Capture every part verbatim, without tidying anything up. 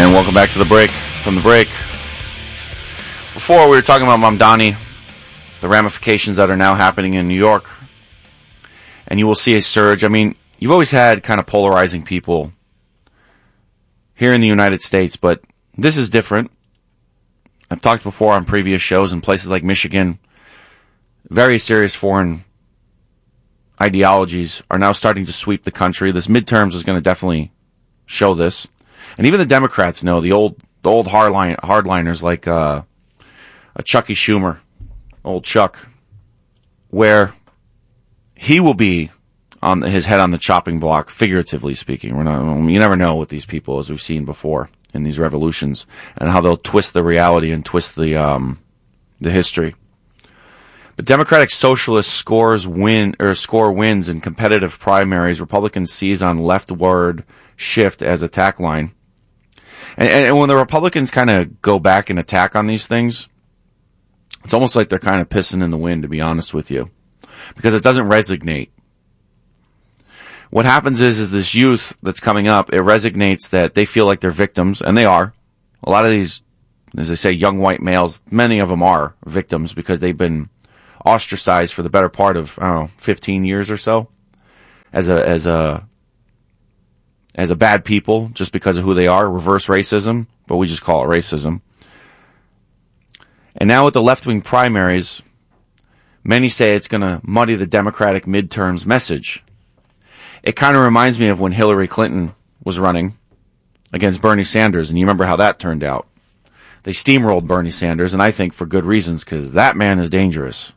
And welcome back to the break. From the break. Before, we were talking about Mamdani, the ramifications that are now happening in New York. And you will see a surge. I mean, you've always had kind of polarizing people here in the United States, but this is different. I've talked before on previous shows in places like Michigan. Very serious foreign ideologies are now starting to sweep the country. This midterms is going to definitely show this. And even the Democrats know, the old the old hardline, hardliners like uh, a Chucky Schumer, old Chuck, where he will be on his head on the chopping block, figuratively speaking. We're not, you never know with these people, as we've seen before in these revolutions, and how they'll twist the reality and twist the um, the history. But Democratic Socialists scores win or score wins in competitive primaries. Republicans seize on leftward shift as attack line. And, and when the Republicans kind of go back and attack on these things, it's almost like they're kind of pissing in the wind, to be honest with you, because it doesn't resonate. What happens is, is this youth that's coming up, it resonates that they feel like they're victims, and they are. A lot of these, as they say, young white males, many of them are victims because they've been ostracized for the better part of, I don't know, fifteen years or so as a, as a, as a bad people just because of who they are, reverse racism, but we just call it racism. And now with the left-wing primaries, many say it's going to muddy the Democratic midterms message. It kind of reminds me of when Hillary Clinton was running against Bernie Sanders, and you remember how that turned out. They steamrolled Bernie Sanders, and I think for good reasons, because that man is dangerous.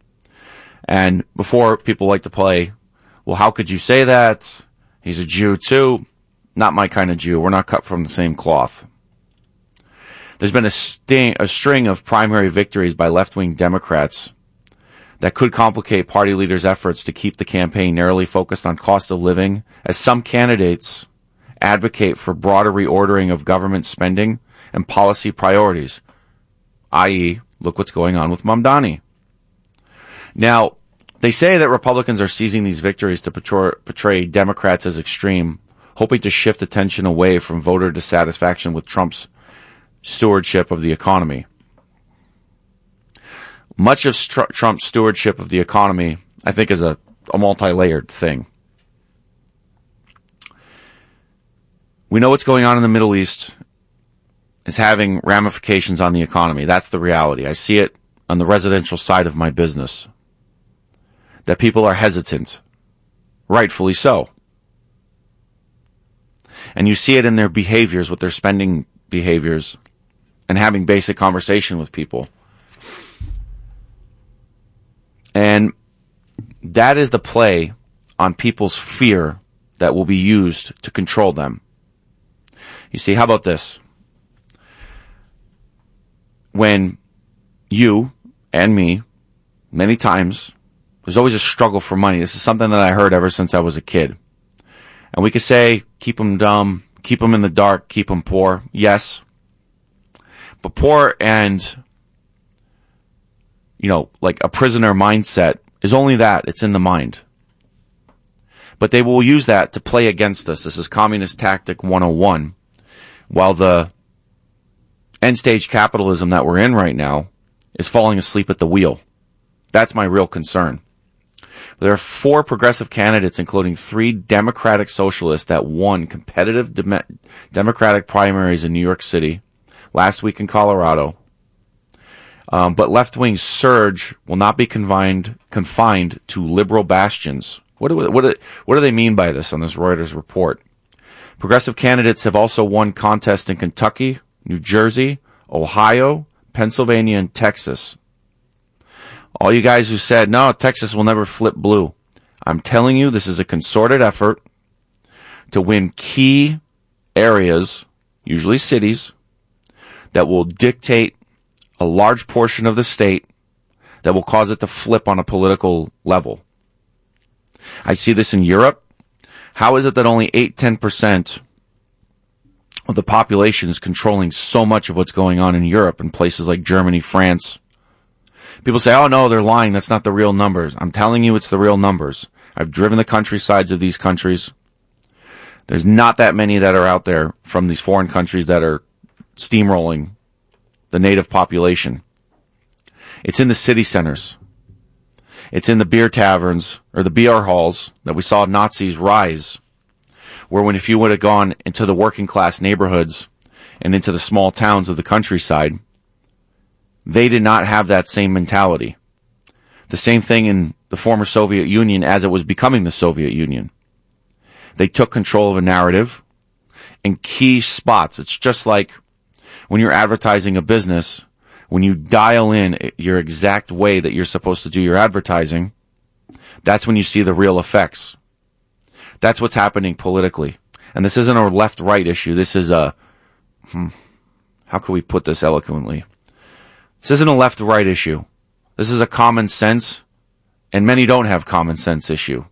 And before, people like to play, well, how could you say that? He's a Jew, too. Not my kind of Jew. We're not cut from the same cloth. There's been a, sting, a string of primary victories by left-wing Democrats that could complicate party leaders' efforts to keep the campaign narrowly focused on cost of living, as some candidates advocate for broader reordering of government spending and policy priorities, that is, look what's going on with Mamdani. Now, they say that Republicans are seizing these victories to portray, portray Democrats as extreme, hoping to shift attention away from voter dissatisfaction with Trump's stewardship of the economy. Much of Str- Trump's stewardship of the economy, I think, is a, a multi-layered thing. We know what's going on in the Middle East is having ramifications on the economy. That's the reality. I see it on the residential side of my business, that people are hesitant, rightfully so. And you see it in their behaviors, with their spending behaviors, and having basic conversation with people. And that is the play on people's fear that will be used to control them. You see, how about this? When you and me, many times, there's always a struggle for money. This is something that I heard ever since I was a kid. And we could say, keep them dumb, keep them in the dark, keep them poor. Yes. But poor and, you know, like a prisoner mindset is only that. It's in the mind. But they will use that to play against us. This is Communist Tactic one oh one. While the end-stage capitalism that we're in right now is falling asleep at the wheel. That's my real concern. There are four progressive candidates, including three Democratic Socialists, that won competitive dem- Democratic primaries in New York City, last week in Colorado. Um, but left-wing surge will not be confined confined to liberal bastions. What do, what, do, what do they mean by this on this Reuters report? Progressive candidates have also won contests in Kentucky, New Jersey, Ohio, Pennsylvania, and Texas. All you guys who said, no, Texas will never flip blue. I'm telling you, this is a concerted effort to win key areas, usually cities, that will dictate a large portion of the state, that will cause it to flip on a political level. I see this in Europe. How is it that only eight to ten percent of the population is controlling so much of what's going on in Europe and places like Germany, France? People say, oh, no, they're lying. That's not the real numbers. I'm telling you it's the real numbers. I've driven the countrysides of these countries. There's not that many that are out there from these foreign countries that are steamrolling the native population. It's in the city centers. It's in the beer taverns or the beer halls that we saw Nazis rise, where when if you would have gone into the working class neighborhoods and into the small towns of the countryside, they did not have that same mentality. The same thing in the former Soviet Union as it was becoming the Soviet Union. They took control of a narrative in key spots. It's just like when you're advertising a business, when you dial in your exact way that you're supposed to do your advertising, that's when you see the real effects. That's what's happening politically. And this isn't a left-right issue. This is a, hmm, how can we put this eloquently? This isn't a left-right issue. This is a common sense, and many don't have common sense issue.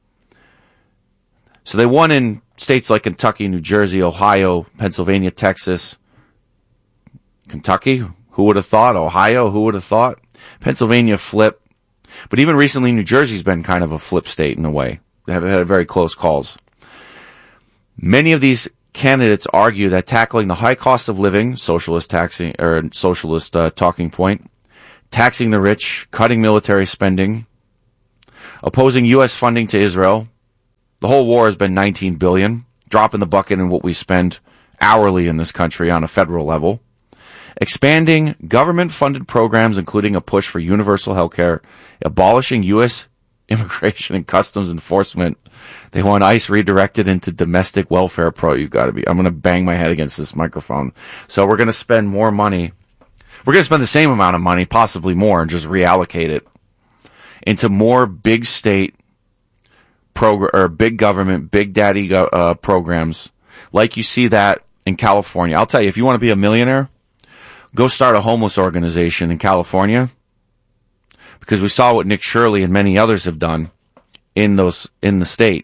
So they won in states like Kentucky, New Jersey, Ohio, Pennsylvania, Texas. Kentucky, who would have thought? Ohio, who would have thought? Pennsylvania flip. But even recently, New Jersey's been kind of a flip state in a way. They have had very close calls. Many of these candidates argue that tackling the high cost of living, socialist taxing, or socialist uh, talking point, taxing the rich, cutting military spending, opposing U S funding to Israel. The whole war has been nineteen billion dollars, drop in the bucket in what we spend hourly in this country on a federal level. Expanding government-funded programs, including a push for universal health care, abolishing U S immigration and customs enforcement. They want ICE redirected into domestic welfare pro. You got to be. I'm going to bang my head against this microphone. So we're going to spend more money. We're going to spend the same amount of money, possibly more, and just reallocate it into more big state program or big government, big daddy uh, programs, like you see that in California. I'll tell you, if you want to be a millionaire, go start a homeless organization in California, because we saw what Nick Shirley and many others have done in those in the state,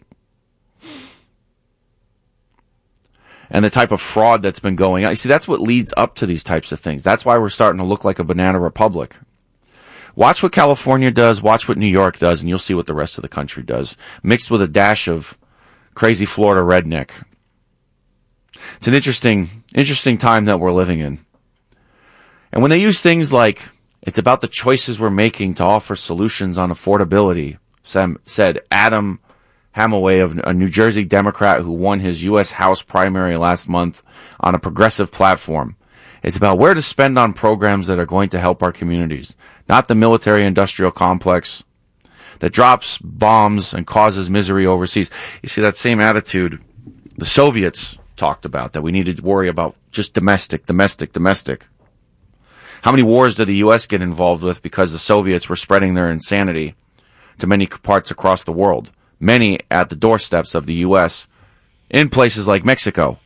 and the type of fraud that's been going on. You see, that's what leads up to these types of things. That's why we're starting to look like a banana republic. Watch what California does, watch what New York does, and you'll see what the rest of the country does, mixed with a dash of crazy Florida redneck. It's an interesting, interesting time that we're living in. And when they use things like, it's about the choices we're making to offer solutions on affordability, said Adam Hamaway, of a New Jersey Democrat who won his U S House primary last month on a progressive platform. It's about where to spend on programs that are going to help our communities, not the military-industrial complex that drops bombs and causes misery overseas. You see, that same attitude the Soviets talked about, that we needed to worry about just domestic, domestic, domestic. How many wars did the U S get involved with because the Soviets were spreading their insanity to many parts across the world? Many at the doorsteps of the U S in places like Mexico.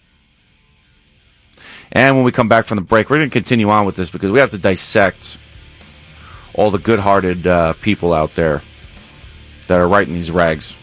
And when we come back from the break, we're going to continue on with this because we have to dissect all the good-hearted uh, people out there that are writing these rags.